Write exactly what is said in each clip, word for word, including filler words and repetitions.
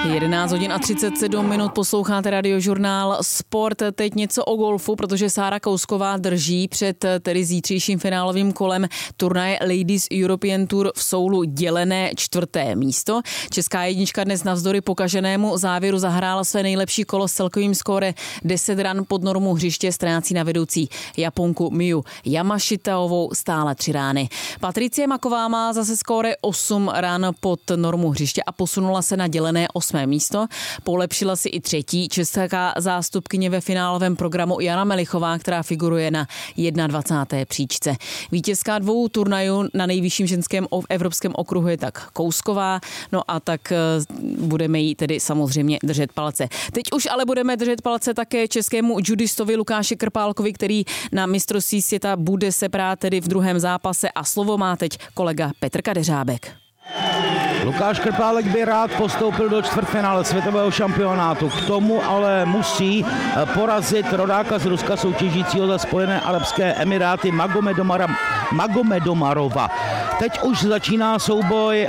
jedenáct hodin a třicet sedm minut posloucháte Radiožurnál Sport. Teď něco o golfu, protože Sára Kousková drží před tedy zítřejším finálovým kolem turnaje Ladies European Tour v Soulu dělené čtvrté místo. Česká jednička dnes navzdory pokaženému závěru zahrála své nejlepší kolo s celkovým skóre deset ran pod normu hřiště, ztrácí na vedoucí Japonku Miu Yamashitaovou stále tři rány. Patricie Maková má zase skóre osm ran pod normu hřiště a posunula se na dělené osmé místo. Polepšila si i třetí česká zástupkyně ve finálovém programu Jana Melichová, která figuruje na dvacáté první příčce. Vítězka dvou turnajů na nejvyšším ženském evropském okruhu je tak Kousková, no a tak budeme jí tedy samozřejmě držet palce. Teď už ale budeme držet palce také českému judistovi Lukáši Krpálkovi, který na mistrovství světa bude se prát tedy v druhém zápase a slovo má teď kolega Petr Kadeřábek. Lukáš Krpálek by rád postoupil do čtvrtfinále světového šampionátu. K tomu ale musí porazit rodáka z Ruska soutěžícího za Spojené arabské emiráty Magomedomarova. Teď už začíná souboj.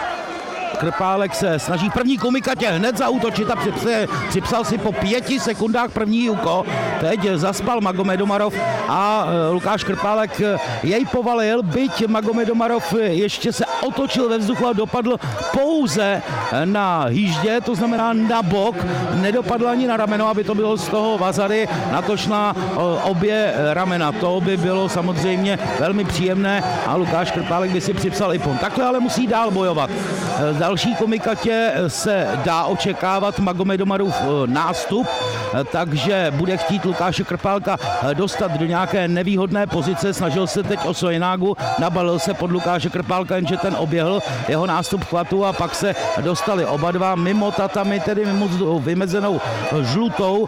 Krpálek se snaží v první kumikatě hned zaútočit a připsal si po pěti sekundách první juko. Teď zaspal Magomedomarov a Lukáš Krpálek jej povalil, byť Magomedomarov ještě se otočil ve vzduchu a dopadl pouze na hýždě, to znamená na bok, nedopadl ani na rameno, aby to bylo z toho vazary, natož na obě ramena. To by bylo samozřejmě velmi příjemné a Lukáš Krpálek by si připsal i pon. Takhle ale musí dál bojovat. Další komikatě se dá očekávat Magomedomarův nástup, takže bude chtít Lukáše Krpálka dostat do nějaké nevýhodné pozice. Snažil se teď o Sojenágu, nabalil se pod Lukáše Krpálka, jenže ten oběhl jeho nástup chvatu a pak se dostali oba dva mimo tatami, tedy mimo vymezenou žlutou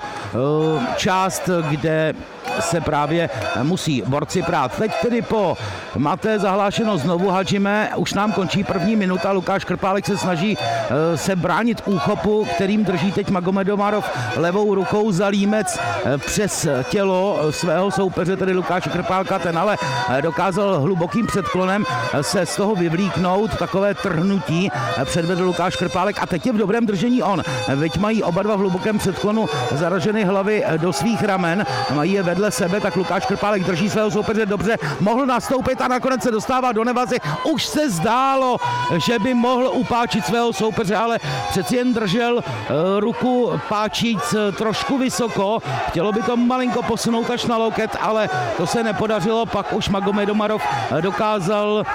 část, kde se právě musí borci prát. Teď tedy po maté zahlášeno znovu Hadžime, už nám končí první minuta, Lukáš Krpálek se snaží se bránit úchopu, kterým drží teď Magomedomarov levou rukou za límec přes tělo svého soupeře, tedy Lukáše Krpálka, ten ale dokázal hlubokým předklonem se z toho vyvlíknout, takové trhnutí předvedl Lukáš Krpálek a teď je v dobrém držení on. Veď mají oba dva v hlubokém předklonu zaraženy hlavy do svých ramen, mají je vedle sebe, tak Lukáš Krpálek drží svého soupeře dobře, mohl nastoupit a nakonec se dostává do nevazy. Už se zdálo, že by mohl upáčit svého soupeře, ale přeci jen držel uh, ruku páčíc trošku vysoko. Chtělo by to malinko posunout až na loket, ale to se nepodařilo. Pak už Magomedomarov dokázal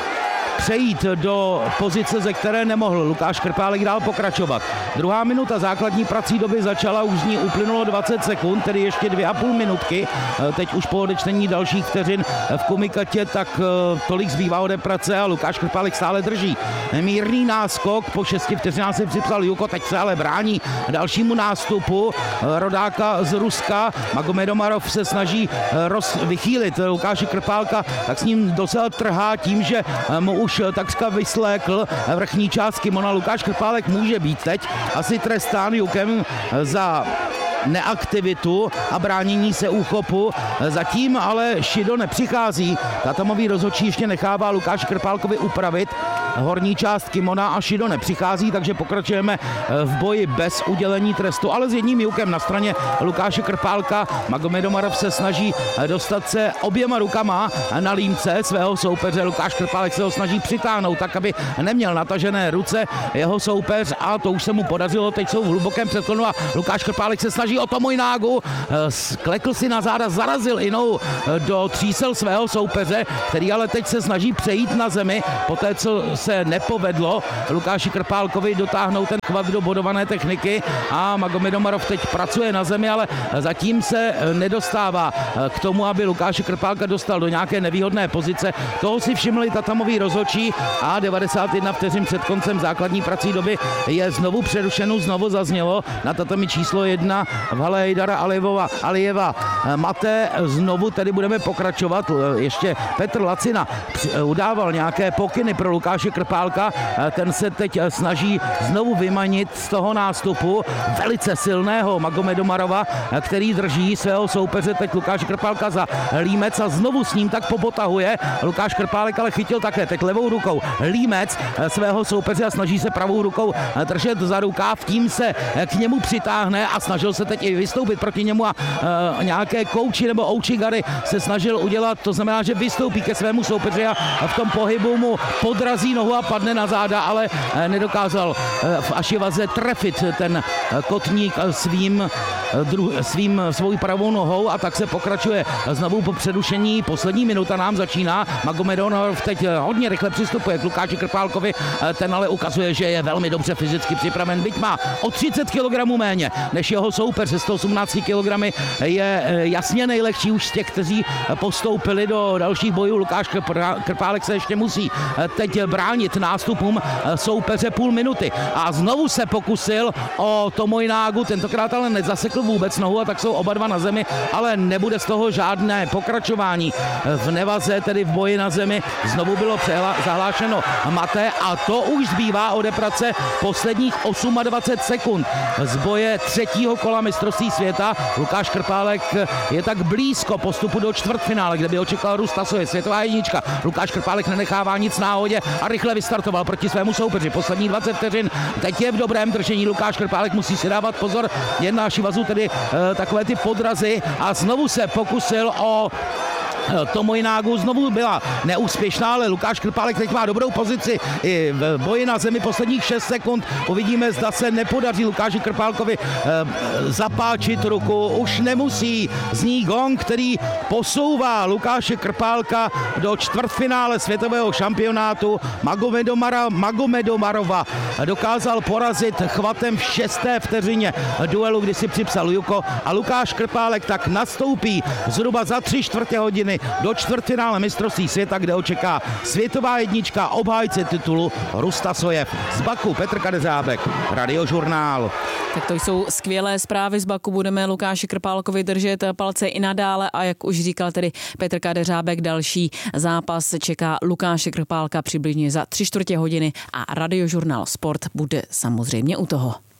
přejít do pozice, ze které nemohl Lukáš Krpálek dál pokračovat. Druhá minuta základní prací doby začala, už z ní uplynulo dvacet sekund, tedy ještě dvě a půl minutky. Teď už po odečtení dalších vteřin v kumikatě, tak tolik zbývá ode prace a Lukáš Krpálek stále drží. Mírný náskok, po šesti vteřinách se připsal Juko, teď se ale brání dalšímu nástupu rodáka z Ruska. Magomedomarov se snaží roz, vychýlit Lukáše Krpálka, tak s ním docela trhá tím, že mu už takřka vyslékl vrchní část kimona. Lukáš Krpálek může být teď asi trestán Jukem za neaktivitu a bránění se úchopu. Zatím ale Šido nepřichází. Tatamový rozhodčí ještě nechává Lukáši Krpálkovi upravit horní část kimona a Šido nepřichází, takže pokračujeme v boji bez udělení trestu, ale s jedním jukem na straně Lukáše Krpálka. Magomedomarov se snaží dostat se oběma rukama na límce svého soupeře. Lukáš Krpálek se ho snaží přitáhnout tak, aby neměl natažené ruce jeho soupeř a to už se mu podařilo. Teď jsou v hlubokém předklonu a Lukáš Krpálek se snaží o Tomojnágu. Klekl si na záda, zarazil jinou do třísel svého soupeře, který ale teď se snaží přejít na zemi. Poté, co se nepovedlo Lukáši Krpálkovi dotáhnout ten chvat do bodované techniky a Magomedomarov teď pracuje na zemi, ale zatím se nedostává k tomu, aby Lukáše Krpálka dostal do nějaké nevýhodné pozice. Toho si všimli tatamoví rozhodčí a devadesát jedna vteřin před koncem základní prací doby je znovu přerušeno, znovu zaznělo na tatami číslo jedna v hale Hejdara Alijeva, Alijeva Mate. Znovu tedy budeme pokračovat. Ještě Petr Lacina udával nějaké pokyny pro Lukáše Krpálka. Ten se teď snaží znovu vymanit z toho nástupu velice silného Magomedomarova, který drží svého soupeře teď Lukáš Krpálka za límec a znovu s ním tak popotahuje. Lukáš Krpálek ale chytil také teď levou rukou límec svého soupeře a snaží se pravou rukou držet za rukáv, tím se k němu přitáhne a snažil se teď i vystoupit proti němu a e, nějaké kouči nebo ouchigary se snažil udělat, to znamená, že vystoupí ke svému soupeři a v tom pohybu mu podrazí nohu a padne na záda, ale nedokázal v Ašivaze trefit ten kotník svým, dru, svým svou pravou nohou a tak se pokračuje znovu po přerušení. Poslední minuta nám začíná. Magomedonov teď hodně rychle přistupuje k Lukáši Krpálkovi, ten ale ukazuje, že je velmi dobře fyzicky připraven, byť má o třicet kilogramů méně než jeho soupeř se sto osmnácti kilogramy, je jasně nejlehčí už z těch, kteří postoupili do dalších bojů. Lukáš Krpálek se ještě musí teď bránit nástupům soupeře půl minuty a znovu se pokusil o Tomoinágu, tentokrát ale nezasekl vůbec nohu a tak jsou oba dva na zemi, ale nebude z toho žádné pokračování v nevaze, tedy v boji na zemi. Znovu bylo přehla- zahlášeno mate a to už zbývá odeprat se posledních dvacet osm sekund z boje třetího kola mistrovství světa. Lukáš Krpálek je tak blízko postupu do čtvrtfinále, kde by očekal Rus Tasoje, světová jednička. Lukáš Krpálek nenechává nic náhodě a rychle vystartoval proti svému soupeři. Poslední dvacet vteřin, teď je v dobrém držení. Lukáš Krpálek musí si dávat pozor jen na Šivazu, tedy e, takové ty podrazy a znovu se pokusil o Tomoinágu, znovu byla neúspěšná, ale Lukáš Krpálek teď má dobrou pozici i v boji na zemi posledních šest sekund. Uvidíme, zda se nepodaří Lukáši Krpálkovi eh, zapáčit ruku. Už nemusí, zní gong, který posouvá Lukáše Krpálka do čtvrtfinále světového šampionátu. Magomedomara, Magomedomarova dokázal porazit chvatem v šesté vteřině duelu, kdy si připsal Juko, a Lukáš Krpálek tak nastoupí zhruba za tři čtvrtě hodiny do čtvrtfinále mistrovství světa, kde očeká světová jednička, obhájce titulu Rus Tasojev. Z Baku Petr Kadeřábek, Radiožurnál. Tak to jsou skvělé zprávy z Baku. Budeme Lukáši Krpálkovi držet palce i nadále a jak už říkal tedy Petr Kadeřábek, další zápas čeká Lukáše Krpálka přibližně za tři čtvrtě hodiny a Radiožurnál Sport bude samozřejmě u toho.